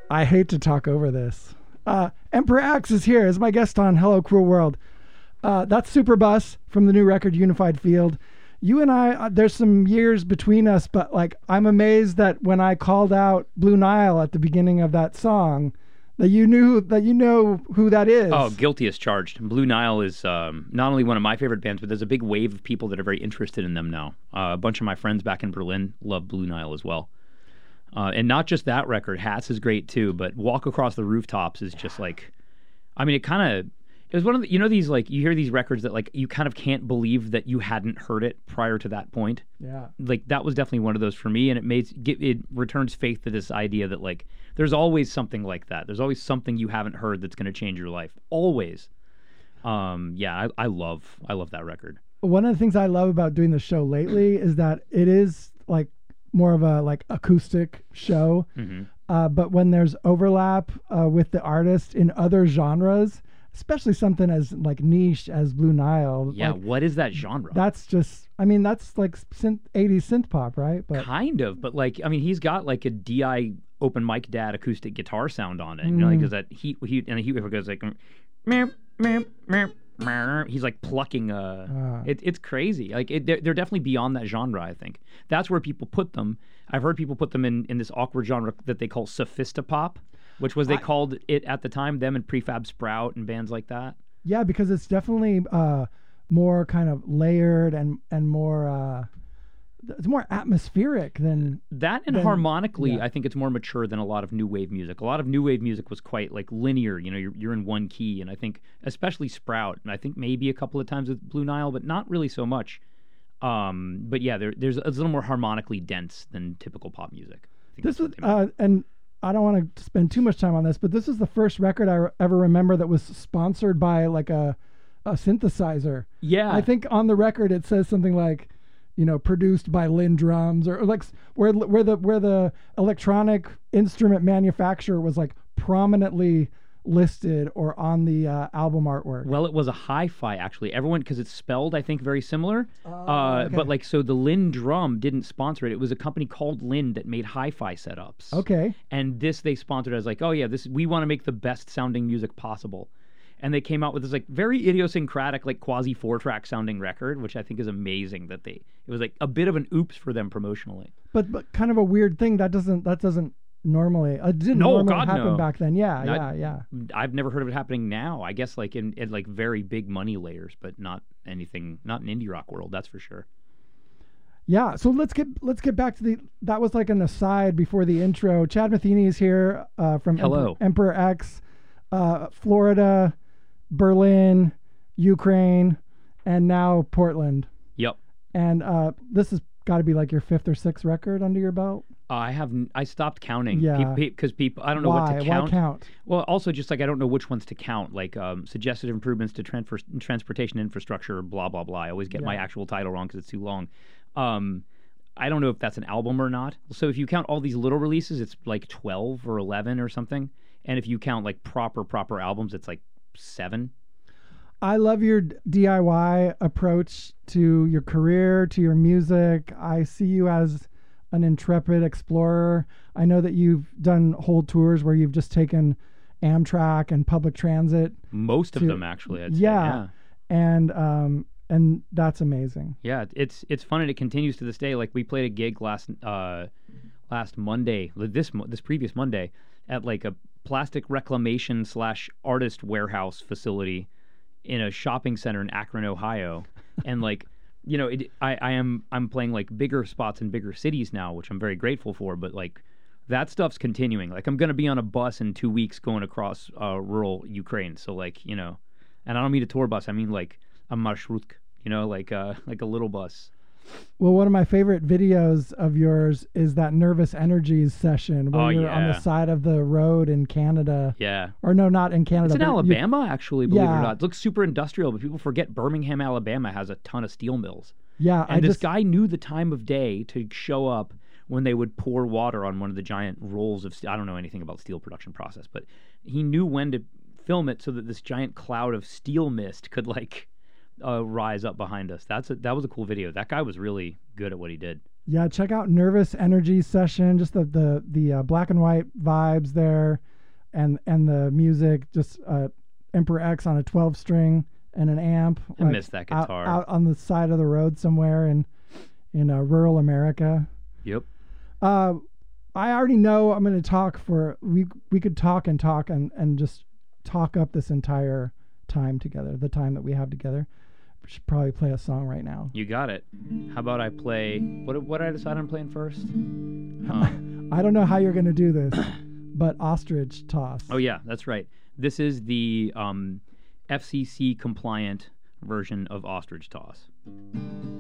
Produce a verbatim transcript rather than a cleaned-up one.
I hate to talk over this. Uh, Emperor Axe is here as my guest on Hello Cruel World. Uh, that's Superbus from the new record Unified Field. You and I, uh, there's some years between us, but like I'm amazed that when I called out Blue Nile at the beginning of that song, that you knew that you know who that is. Oh, guilty as charged. Blue Nile is um, not only one of my favorite bands, but there's a big wave of people that are very interested in them now. Uh, a bunch of my friends back in Berlin love Blue Nile as well. Uh, and not just that record, Hats is great too, but Walk Across the Rooftops is just like, I mean, it kind of, it was one of the, you know, these like, you hear these records that like, you kind of can't believe that you hadn't heard it prior to that point. Yeah. Like that was definitely one of those for me. And it made, it returns faith to this idea that like, there's always something like that. There's always something you haven't heard that's going to change your life. Always. Um, yeah, I, I love, I love that record. One of the things I love about doing the show lately is that it is like more of a like acoustic show. Mm-hmm. Uh, but when there's overlap uh, with the artist in other genres, especially something as like niche as Blue Nile. Yeah, like, what is that genre? That's just, I mean, that's like synth, eighties synth pop, right? But kind of, but like, I mean, he's got like a D I open mic dad acoustic guitar sound on it. You know, like does that heat, heat, and the heat wave goes like, meow, meow, meow, meow. He's like plucking. Uh, uh, it, it's crazy. Like it, they're, they're definitely beyond that genre. I think that's where people put them. I've heard people put them in in this awkward genre that they call sophistopop, which was they I, called it at the time. Them and Prefab Sprout and bands like that. Yeah, because it's definitely uh, more kind of layered and and more. Uh, it's more atmospheric than that, and than, harmonically, yeah. I think it's more mature than a lot of new wave music. A lot of new wave music was quite like linear. You know, you're you're in one key, and I think especially Sprout, and I think maybe a couple of times with Blue Nile, but not really so much. Um, but yeah, there, there's it's a little more harmonically dense than typical pop music. This was, uh, and I don't want to spend too much time on this, but this is the first record I re- ever remember that was sponsored by like a a synthesizer. Yeah, I think on the record it says something like, you know, produced by Lynn Drums, or, or like where where the where the electronic instrument manufacturer was like prominently listed or on the uh, album artwork. Well, it was a hi-fi actually. Everyone, because it's spelled, I think, very similar. Uh, uh, okay. But like, so the Lynn Drum didn't sponsor it. It was a company called Lynn that made hi-fi setups. Okay. And this they sponsored as like, oh yeah, this we want to make the best sounding music possible. And they came out with this like very idiosyncratic, like quasi four track sounding record, which I think is amazing that they. It was like a bit of an oops for them promotionally. But but kind of a weird thing that doesn't that doesn't normally it didn't No, normally God, happen no. back then. Yeah, Not- yeah, yeah. I've never heard of it happening now. I guess like in, in like very big money layers, but not anything, not in indie rock world. That's for sure. Yeah, so let's get let's get back to the. That was like an aside before the intro. Chad Matheny is here uh, from Hello. Emperor, Emperor X, uh, Florida, Berlin, Ukraine, and now Portland. Yep. And uh, this has got to be like your fifth or sixth record under your belt. Uh, I have n- I stopped counting. Yeah. Because people I don't know Why? what to count. Why count? Well, also just like I don't know which ones to count. Like um, suggested improvements to transfer transportation infrastructure, blah blah blah. I always get Yeah. my actual title wrong because it's too long. Um, I don't know if that's an album or not. So if you count all these little releases, it's like twelve or eleven or something. And if you count like proper proper albums, it's like seven. I love your D I Y approach to your career, to your music. I see you as an intrepid explorer. I know that you've done whole tours where you've just taken Amtrak and public transit. Most of to- them, actually. I'd say, yeah. yeah. And um and that's amazing. Yeah, it's it's fun and it continues to this day. Like we played a gig last uh, last Monday, like this mo- this previous Monday, at like a plastic reclamation slash artist warehouse facility in a shopping center in Akron, Ohio, and like you know, it, I I am I'm playing like bigger spots in bigger cities now, which I'm very grateful for. But like that stuff's continuing. Like I'm gonna be on a bus in two weeks going across uh, rural Ukraine. So like you know, and I don't mean a tour bus. I mean like a marshrutka, you know, like uh, like a little bus. Well, one of my favorite videos of yours is that Nervous Energies session where Oh, you're on the yeah. side of the road in Canada. Yeah. Or no, not in Canada. It's in but you- Alabama, actually, believe it Yeah. or not. It looks super industrial, but people forget Birmingham, Alabama has a ton of steel mills. yeah, And I this just guy knew the time of day to show up when they would pour water on one of the giant rolls of steel. I don't know anything about steel production process, but he knew when to film it so that this giant cloud of steel mist could like uh, rise up behind us. That's a, that was a cool video. That guy was really good at what he did. Yeah, check out Nervous Energy Session. Just the the the uh, black and white vibes there, and and the music. Just uh, Emperor X on a twelve string and an amp. I like, miss that out, guitar. out on the side of the road somewhere in in uh, rural America. Yep. Uh, I already know I'm going to talk for we we could talk and talk and and just talk up this entire time together. The time that we have together. We should probably play a song right now. You got it. How about I play... What what did I decide on playing first? Um, I don't know how you're going to do this, but Ostrich Toss. oh, yeah, that's right. This is the um, F C C-compliant version of Ostrich Toss.